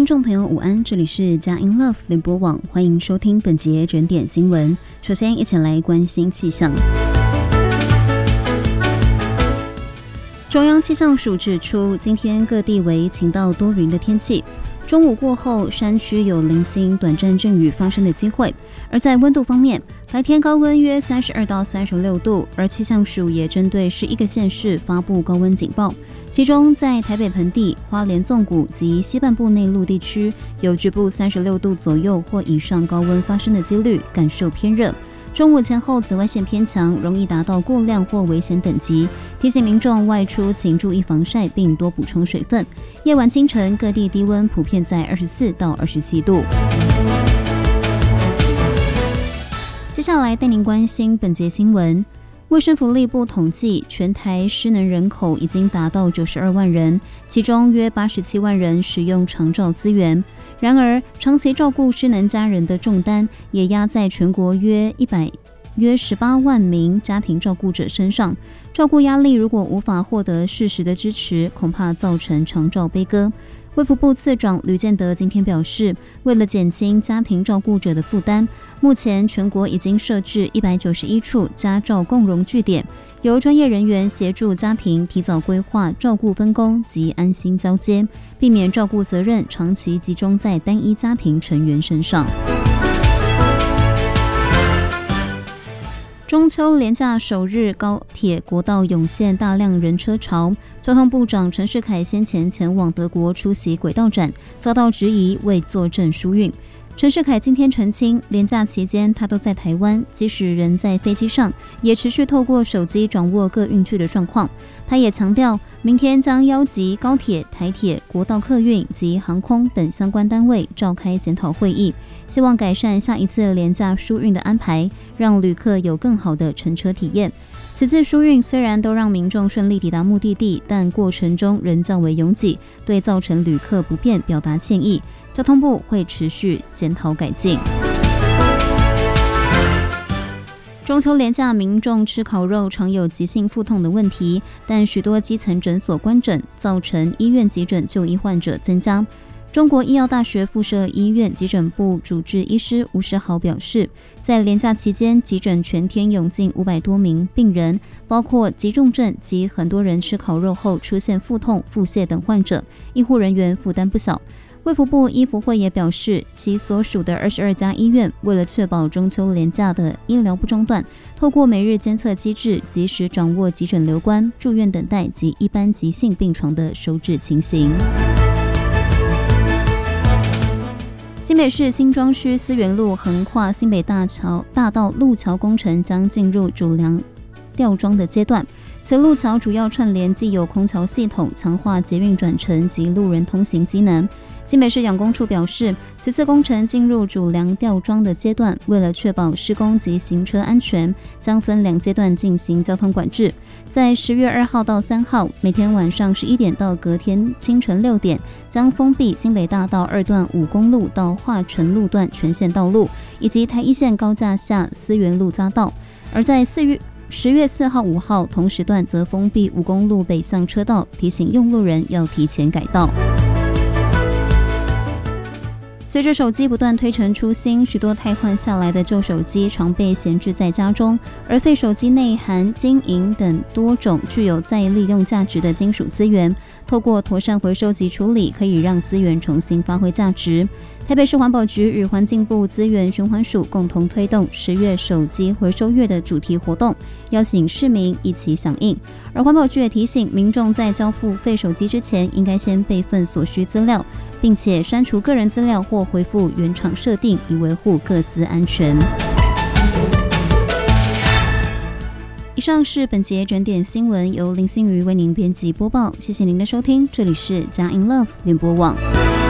听众朋友午安，这里是佳音 Love 联播网，欢迎收听本节整点新闻。首先一起来关心气象。中央气象署指出，今天各地为晴到多云的天气，中午过后山区有零星短暂阵雨发生的机会。而在温度方面，白天高温约32到36度，而气象署也针对11个县市发布高温警报，其中在台北盆地、花莲纵谷及西半部内陆地区，有局部36度左右或以上高温发生的几率，感受偏热。中午前后紫外线偏强，容易达到过量或危险等级，提醒民众外出请注意防晒，并多补充水分。夜晚清晨各地低温普遍在24到27度。接下来带您关心本节新闻。卫生福利部统计，全台失能人口已经达到92万人，其中约87万人使用长照资源。然而，长期照顾失能家人的重担也压在全国约18万名家庭照顾者身上。照顾压力如果无法获得适时的支持，恐怕造成长照悲歌。卫福部次长吕建德今天表示，为了减轻家庭照顾者的负担，目前全国已经设置191处家照共融据点，由专业人员协助家庭提早规划照顾分工及安心交接，避免照顾责任长期集中在单一家庭成员身上。中秋连假首日，高铁国道涌现大量人车潮。交通部长陈世凯先前前往德国出席轨道展，遭到质疑未坐镇疏运。陈世凯今天澄清，连假期间他都在台湾，即使人在飞机上，也持续透过手机掌握各运具的状况。他也强调，明天将邀集高铁、台铁、国道客运及航空等相关单位召开检讨会议，希望改善下一次连假疏运的安排，让旅客有更好的乘车体验。此次疏运虽然都让民众顺利抵达目的地，但过程中仍较为拥挤，对造成旅客不便表达歉意。交通部会持续检讨改进。中秋连假，民众吃烤肉常有急性腹痛的问题，但许多基层诊所关诊，造成医院急诊就医患者增加。中国医药大学附设医院急诊部主治医师吴时豪表示，在连假期间，急诊全天涌进500多名病人，包括急重症及很多人吃烤肉后出现腹痛、腹泻等患者，医护人员负担不小。卫福部医福会也表示，其所属的22家医院为了确保中秋连假的医疗不中断，透过每日监测机制，及时掌握急诊留观、住院等待及一般急性病床的收治情形。新北市新庄区思源路横跨新北大道路桥工程将进入主梁吊装的阶段。此路桥主要串联既有空桥系统，强化捷运转乘及路人通行机能。新北市养工处表示，此次工程进入主梁吊装的阶段，为了确保施工及行车安全，将分2阶段进行交通管制。在10月2号到3号，每天晚上11点到隔天清晨6点，将封闭新北大道2段5公路到化成路段全线道路，以及台一线高架下思源路匝道。而在10月4号、5号同时段则封闭5公路北向车道，提醒用路人要提前改道。随着手机不断推陈出新，许多汰换下来的旧手机常被闲置在家中，而废手机内含金银等多种具有再利用价值的金属资源，透过妥善回收及处理，可以让资源重新发挥价值。台北市环保局与环境部资源循环署共同推动10月手机回收月的主题活动，邀请市民一起响应。而环保局也提醒民众在交付废手机之前，应该先备份所需资料，并且删除个人资料或恢复原厂设定，以维护各自安全。以上是本节整点新闻，由林心瑜为您编辑播报，谢谢您的收听，这里是佳音 Love 联播网。